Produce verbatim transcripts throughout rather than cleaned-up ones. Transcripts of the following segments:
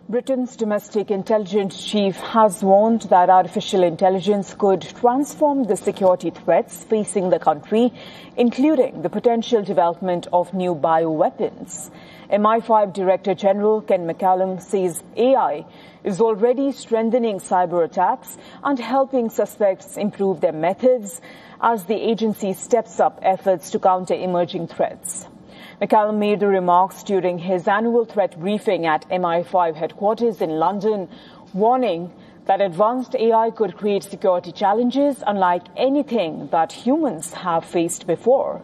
Britain's domestic intelligence chief has warned that artificial intelligence could transform the security threats facing the country, including the potential development of new bioweapons. M I five Director General Ken McCallum says A I is already strengthening cyber attacks and helping suspects improve their methods as the agency steps up efforts to counter emerging threats. McCallum made the remarks during his annual threat briefing at M I five headquarters in London, warning that advanced A I could create security challenges unlike anything that humans have faced before.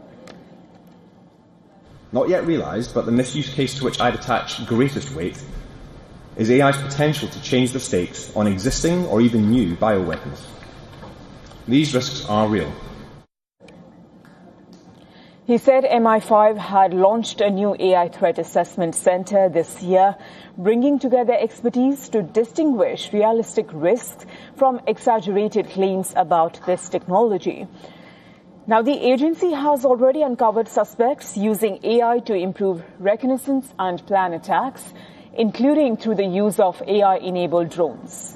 Not yet realised, but the misuse case to which I'd attach greatest weight is A I's potential to change the stakes on existing or even new bioweapons. These risks are real. He said M I five had launched a new A I threat assessment centre this year, bringing together expertise to distinguish realistic risks from exaggerated claims about this technology. Now, the agency has already uncovered suspects using A I to improve reconnaissance and plan attacks, including through the use of A I-enabled drones.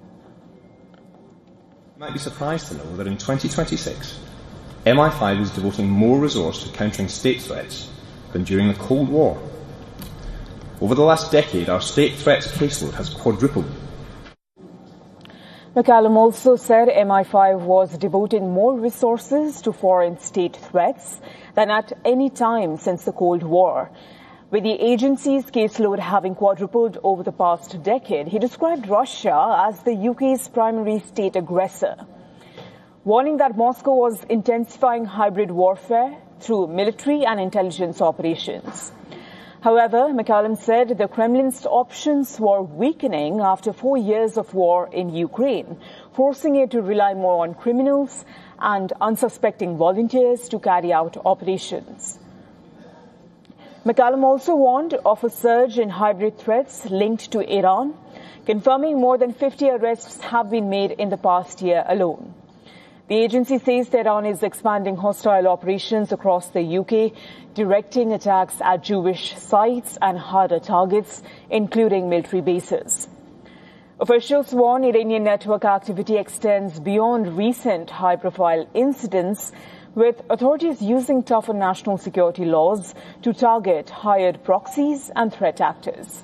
You might be surprised to know that in twenty twenty-six, M I five is devoting more resource to countering state threats than during the Cold War. Over the last decade, our state threats caseload has quadrupled. McCallum also said M I five was devoting more resources to foreign state threats than at any time since the Cold War. With the agency's caseload having quadrupled over the past decade, he described Russia as the U K's primary state aggressor, warning that Moscow was intensifying hybrid warfare through military and intelligence operations. However, McCallum said the Kremlin's options were weakening after four years of war in Ukraine, forcing it to rely more on criminals and unsuspecting volunteers to carry out operations. McCallum also warned of a surge in hybrid threats linked to Iran, confirming more than fifty arrests have been made in the past year alone. The agency says Tehran is expanding hostile operations across the U K, directing attacks at Jewish sites and harder targets, including military bases. Officials warn Iranian network activity extends beyond recent high-profile incidents, with authorities using tougher national security laws to target hired proxies and threat actors.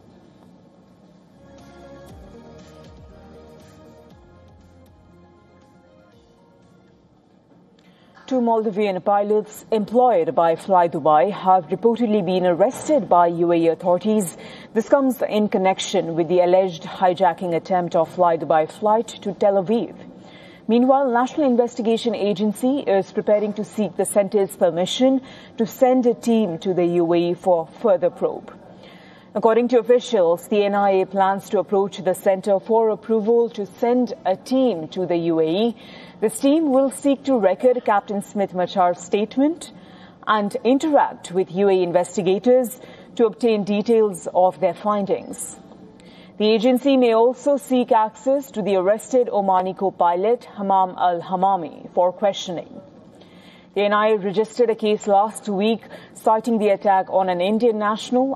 Two Maldivian pilots employed by Fly Dubai have reportedly been arrested by U A E authorities. This comes in connection with the alleged hijacking attempt of Fly Dubai flight to Tel Aviv. Meanwhile, National Investigation Agency is preparing to seek the centre's permission to send a team to the U A E for further probe. According to officials, the N I A plans to approach the centre for approval to send a team to the U A E. This team will seek to record Captain Smith Machar's statement and interact with U A E investigators to obtain details of their findings. The agency may also seek access to the arrested Omani co-pilot Hammam al-Hammami for questioning. The N I A registered a case last week citing the attack on an Indian national